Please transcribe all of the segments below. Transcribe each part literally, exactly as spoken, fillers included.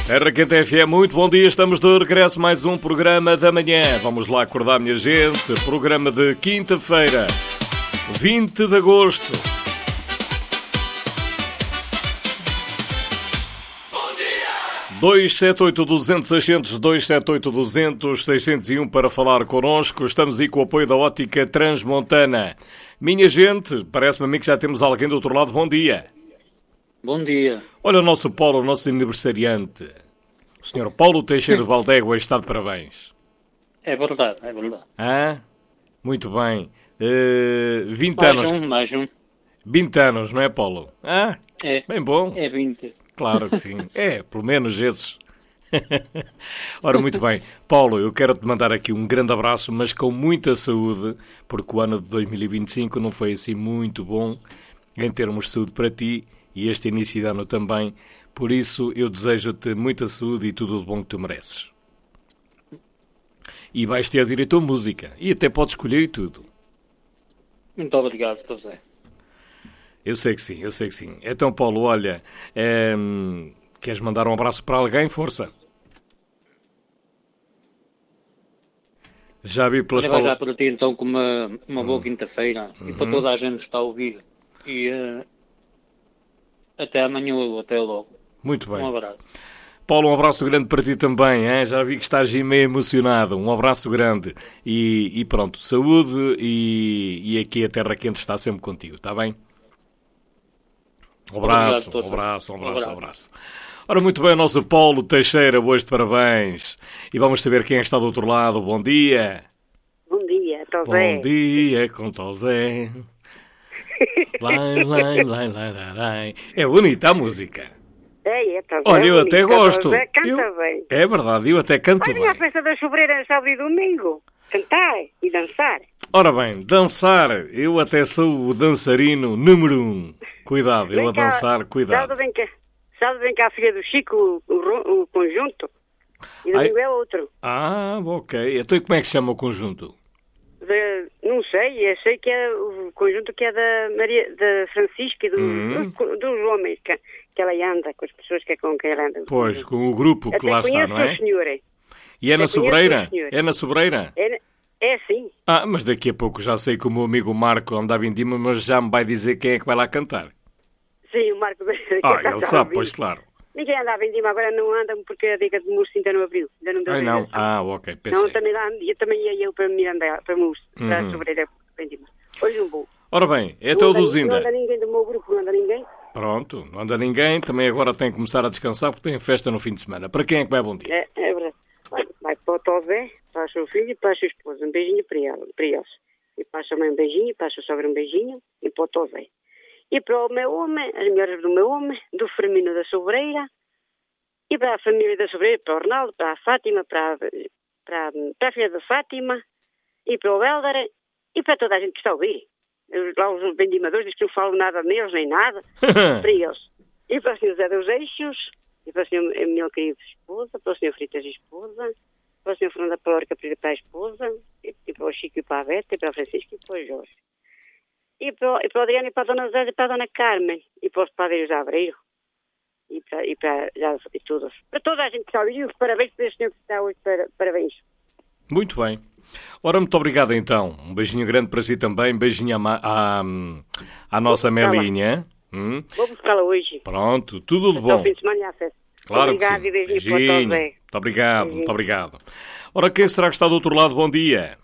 Terra Quente F M, muito bom dia, estamos de regresso, mais um programa da manhã. Vamos lá acordar, minha gente, programa de quinta-feira, vinte de agosto. dois sete oito, duzentos, seiscentos, dois sete oito, duzentos, seiscentos e um para falar connosco. Estamos aí com o apoio da Ótica Transmontana. Minha gente, parece-me a mim que já temos alguém do outro lado. Bom dia. Bom dia. Olha o nosso Paulo, o nosso aniversariante. O senhor Paulo Teixeira de Valdégua está de parabéns. É verdade, é verdade. Ah, muito bem. Uh, vinte mais anos. um, mais um. vinte anos, não é, Paulo? Ah, é. Bem bom. É vinte. Claro que sim. É, pelo menos esses. Ora, muito bem. Paulo, eu quero-te mandar aqui um grande abraço, mas com muita saúde, porque o ano de dois mil e vinte e cinco não foi assim muito bom em termos de saúde para ti e este início de ano também. Por isso, eu desejo-te muita saúde e tudo de bom que tu mereces. E vais ter direito a música. E até podes escolher e tudo. Muito obrigado, José. Eu sei que sim, eu sei que sim. Então, Paulo, olha, é, queres mandar um abraço para alguém? Força. Já vi pelas palavras. palavras. Já para ti, então, com uma, uma boa hum. quinta-feira. Uhum. E para toda a gente que está a ouvir. E uh, até amanhã ou até logo. Muito bem. Um abraço. Paulo, um abraço grande para ti também, hein? Já vi que estás meio emocionado. Um abraço grande. E, e pronto, saúde e, e aqui a Terra Quente está sempre contigo, está bem? Um abraço, um abraço, um abraço, um abraço. Ora, muito bem, o nosso Paulo Teixeira, hoje de parabéns. E vamos saber quem está do outro lado. Bom dia. Bom dia, Tosé. Bom dia, com Tosé. Lai, lai, lai, lai, lai, lai. É bonita a música. É, é, Tosé. Olha, eu bonita. até gosto. Tosé canta eu... bem. É verdade, eu até canto Vai bem. Vai à festa da sobreira sábado e domingo. Cantar e dançar. Ora bem, dançar. Eu até sou o dançarino número um. Cuidado, eu vem a dançar, cá, cuidado. Sábado vem cá, sábado vem cá a filha do Chico, o, o, o conjunto. E domingo é outro. Ah, ok. Então e como é que se chama o conjunto? De, não sei, eu sei que é o conjunto que é da Maria, da Francisca e do, hum. dos, dos homens que, que ela anda, com as pessoas que é com quem ela anda. Pois, com o grupo que até lá está, não é? O senhor. E é na Sobreira? É na Sobreira? É, é sim. Ah, mas daqui a pouco já sei que o meu amigo Marco andava em Dima, mas já me vai dizer quem é que vai lá cantar. Sim, o Marco... Ah, ele sabe, pois claro. Ninguém andava em Dima, agora não andam porque a dica de Murcio ainda não abriu. Ainda não deu Ai, não. Ah, ok, pensei. Não, também, lá, eu também ia eu para Miranda, para Murcio, uhum. para a Sobreira em Dima. Hoje não vou. Ora bem, é teu Luzinda. Não anda ninguém do meu grupo, não anda ninguém. Pronto, não anda ninguém. Também agora tem que começar a descansar porque tem festa no fim de semana. Para quem é que vai bom dia? É, é verdade. Vai, vai para o Tosé, para o seu filho e para a sua esposa. Um beijinho para, ela, para eles. E para a sua mãe um beijinho, para a sua sogra um beijinho e para o Tosé. E para o meu homem, as mulheres do meu homem, do Firmino da Sobreira, e para a família da Sobreira, para o Ronaldo, para a Fátima, para a, para, para a filha da Fátima, e para o Helder, e para toda a gente que está a ouvir. Lá os bendimadores dizem que não falo nada neles, nem nada, para eles. E para o senhor Zé dos Eixos, e para o senhor Emil Querido esposa, para o senhor Fritas esposa, para o senhor Fernando Palorca para a esposa, e, e para o Chico e para a Beta, e para o Francisco e para o Jorge. E para, e para o Adriano e para a Dona Zé e para a Dona Carmen. E para os padeiros de Abreiro. E para, e para já, e todos. Para toda a gente que está a ouvir, parabéns para este senhor que está hoje. Para, parabéns. Muito bem. Ora, muito obrigado então. Um beijinho grande para si também. Um beijinho à, à, à nossa Melinha. Hum? Vou buscá-la hoje. Pronto, tudo de bom. Até o fim de semana e à festa. Claro obrigado que sim. E beijinho, beijinho. Para o Zé. Muito obrigado, beijinho. Muito obrigado. Ora, quem será que está do outro lado? Bom dia.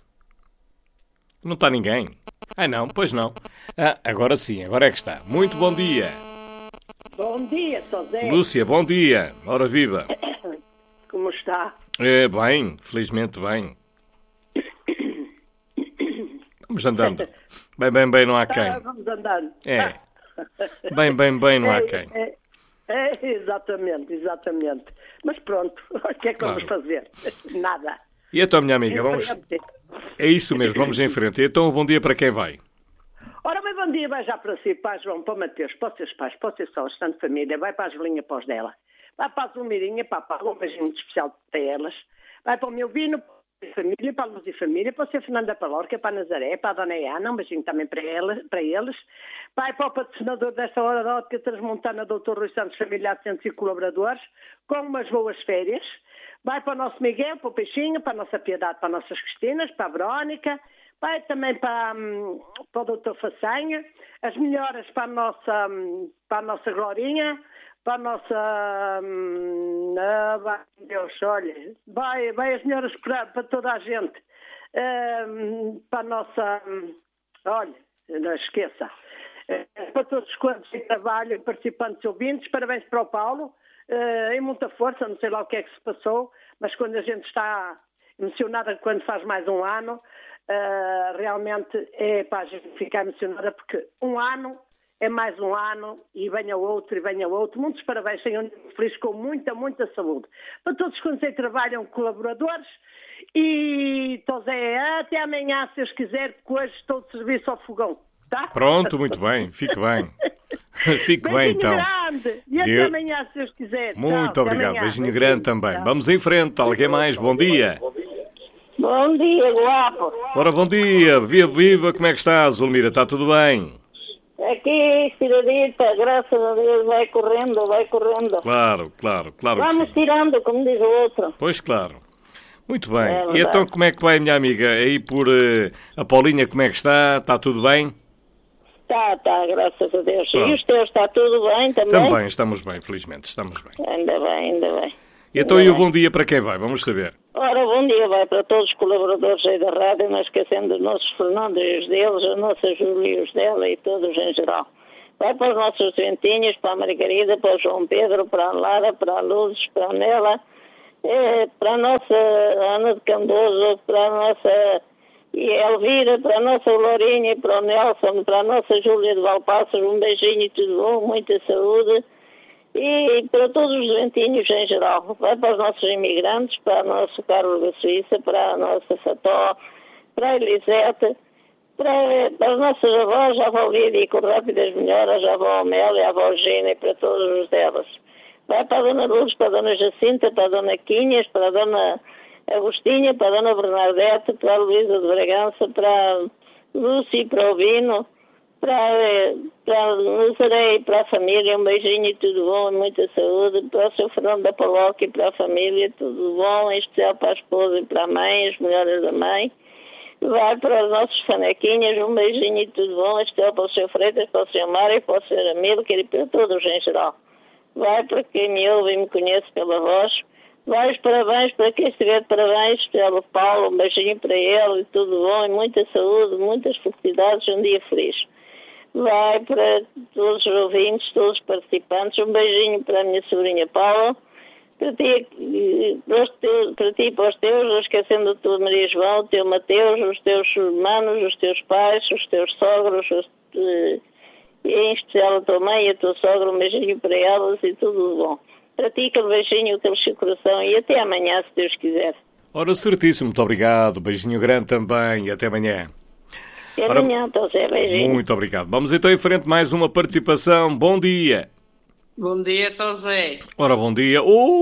Não está ninguém? Ah, não, pois não. Ah, agora sim, agora é que está. Muito bom dia. Bom dia, Tosé. Lúcia, bom dia. Ora viva. Como está? É, bem, felizmente bem. Vamos andando. Bem, bem, bem, não há quem. Ah, vamos andando. É. Bem, bem, bem, não há quem. É, é, é, exatamente, exatamente. Mas pronto, o que é que Claro. vamos fazer? Nada. E então, minha amiga, vamos... É isso mesmo, vamos em frente. Então, bom dia para quem vai? Ora, bem, bom dia, vai já para si, para João, para o Mateus, para os seus pais, para o seu só, estando família, vai para a Julinha, para os dela. Vai para a Zulmirinha, para a Paula, um beijinho muito especial para elas. Vai para o meu Vino, família, para a Luz e Família, para o senhor Fernanda Palorca, para a Nazaré, para a Dona Iana, um beijinho também para, ela, para eles. Vai para o patrocinador desta hora da Ótica Transmontana, doutor Rui Santos, familiar de centros e colaboradores, com umas boas férias. Vai para o nosso Miguel, para o Peixinho, para a nossa Piedade, para as nossas Cristinas, para a Verónica. Vai também para, para o doutor Façanha. As melhoras para a nossa, para a nossa Glorinha. Para a nossa... Hum, ah, Deus, olha, vai, vai as melhoras para, para toda a gente. Hum, para a nossa... Hum, olha, não esqueça. Uh, para todos quantos em trabalho, participantes e ouvintes, parabéns para o Paulo. Uh, em muita força, não sei lá o que é que se passou, mas quando a gente está emocionada quando faz mais um ano, uh, realmente é para a gente ficar emocionada, porque um ano... é mais um ano, e venha outro, e venha outro. Muitos parabéns, tenham feliz com muita, muita saúde. Para todos quantos aí trabalham, colaboradores, e então, Zé, até amanhã, se Deus quiser, porque hoje estou de serviço ao fogão, tá? Pronto, muito bem, fique bem. Fique bem, então. Grande, e até Deus... amanhã, se Deus quiser. Muito Tchau, obrigado, beijinho grande também. Tchau. Vamos em frente, alguém mais? Bom dia. Bom dia, guapo. Ora, bom dia, viva, viva, como é que estás, Zulmira? Está tudo bem? Aqui, tiradita, graças a Deus, vai correndo, vai correndo. Claro, claro, claro que Vamos sim. tirando, como diz o outro. Pois claro. Muito bem. É e verdade. então como é que vai, minha amiga? Aí por uh, a Paulinha, como é que está? Está tudo bem? Tá, tá, graças a Deus. Pronto. E os teus, está tudo bem também? Também, estamos bem, felizmente, estamos bem. Ainda bem, ainda bem. E então Ainda e o bem. bom dia para quem vai? Vamos saber. Ora, bom dia vai para todos os colaboradores aí da rádio, não esquecendo dos nossos Fernando e os deles, a nossa Júlia e os dela e todos em geral. Vai para os nossos doentinhos, para a Margarida, para o João Pedro, para a Lara, para a Luzes, para a Nela, eh, para a nossa Ana de Candoso, para a nossa Elvira, para a nossa Lourinha, para o Nelson, para a nossa Júlia de Valpassas, um beijinho e tudo bom, muita saúde. E para todos os doentinhos em geral. Vai para os nossos imigrantes, para o nosso Carlos da Suíça, para a nossa Fató, para a Elisete, para, para as nossas avós, a avó Lídia e com rápidas melhoras, a avó Amélia, a avó Gina e para todos os delas. Vai para a dona Lourdes, para a dona Jacinta, para a dona Quinhas, para a dona Agostinha, para a dona Bernadette, para a Luísa de Bragança, para a Lúcia e para o Vino, para, para a Nazaré e para a família, um beijinho e tudo bom, e muita saúde, para o seu Fernando da Paróquia e para a família, tudo bom, em especial para a esposa e para a mãe, as melhoras da mãe. Vai para os nossos fanequinhas, um beijinho e tudo bom, em especial para o seu Freitas, para o seu Mário, para o seu Amílcar e para todos em geral. Vai para quem me ouve e me conhece pela voz. Vai os parabéns para quem estiver de parabéns, especial o Paulo, um beijinho para ele e tudo bom, e muita saúde, muitas felicidades, um dia feliz. Vai para todos os ouvintes, todos os participantes, um beijinho para a minha sobrinha Paula, para ti, para, os teus, para ti e para os teus, não esquecendo a tua Maria João, o teu Mateus, os teus irmãos, os teus pais, os teus sogros, os, e em especial a tua mãe e a tua sogra, um beijinho para elas e tudo bom. Para ti, aquele beijinho, aquele seu coração e até amanhã, se Deus quiser. Ora, certíssimo, muito obrigado, beijinho grande também e até amanhã. Até Ora, amanhã, então, Zé, beijinho. Muito obrigado. Vamos então em frente, mais uma participação. Bom dia. Bom dia, Tosé. Ora, bom dia.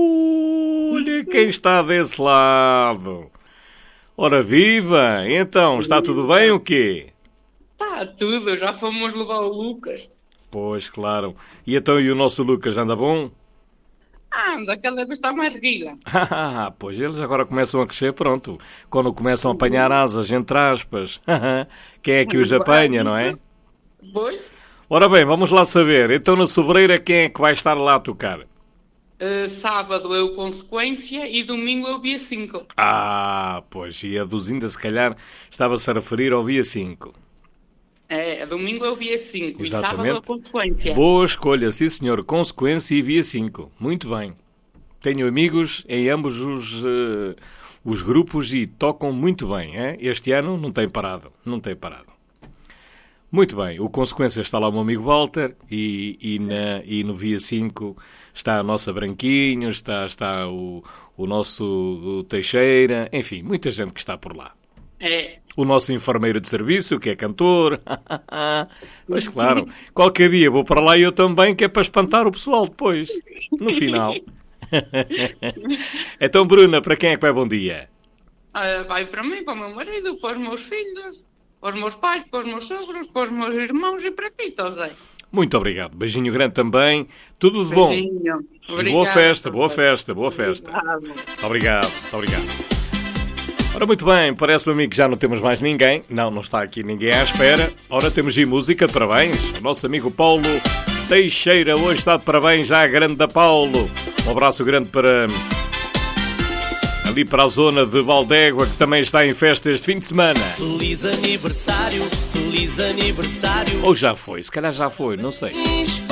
Olha quem está desse lado. Ora, viva. Então, está tudo bem o quê? Está tudo, já fomos levar o Lucas. Pois, claro. E então, e o nosso Lucas anda bom? Anda, cada vez está mais riga. Ah, pois eles agora começam a crescer, pronto. Quando começam a apanhar asas, entre aspas. Quem é que os apanha, não é? Pois. Ora bem, vamos lá saber. Então na sobreira quem é que vai estar lá a tocar? Uh, sábado é o Consequência e domingo é o Via cinco. Ah, pois, e a Duzinda se calhar estava-se a referir ao Via cinco. É, domingo é o Via cinco Exatamente. E sábado é o Consequência. Boa escolha, sim senhor. Consequência e Via cinco. Muito bem. Tenho amigos em ambos os, uh, os grupos e tocam muito bem. Hein? Este ano não tem parado. Não tem parado. Muito bem. O Consequência está lá o meu amigo Walter e, e, na, e no Via cinco está a nossa Branquinho, está, está o, o nosso o Teixeira. Enfim, muita gente que está por lá. É. O nosso enfermeiro de serviço, que é cantor. Mas claro, qualquer dia vou para lá e eu também, que é para espantar o pessoal depois, no final. Então, Bruna, para quem é que vai bom dia? Uh, vai para mim, para o meu marido, para os meus filhos, para os meus pais, para os meus sogros, para os meus irmãos e para ti, Tosé. Muito obrigado. Beijinho grande também. Tudo de bom. Beijinho. E boa festa, boa festa, boa festa. Obrigado. Obrigado, muito obrigado. Ora, muito bem, parece-me a mim que já não temos mais ninguém. Não, não está aqui ninguém à espera. Ora, temos aí música de parabéns. O nosso amigo Paulo Teixeira hoje está de parabéns já, grande da Paulo. Um abraço grande para... ali para a zona de Valdégua, que também está em festa este fim de semana. Feliz aniversário, feliz aniversário. Ou já foi, se calhar já foi, não sei.